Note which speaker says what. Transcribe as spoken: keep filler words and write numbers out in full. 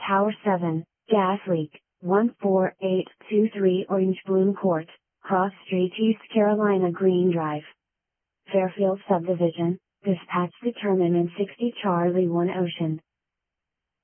Speaker 1: Tower seven, gas leak, one four eight two three Orange Bloom Court, Cross Street, East Carolina, Green Drive, Fairfield Subdivision, dispatch determinant sixty Charlie one Ocean.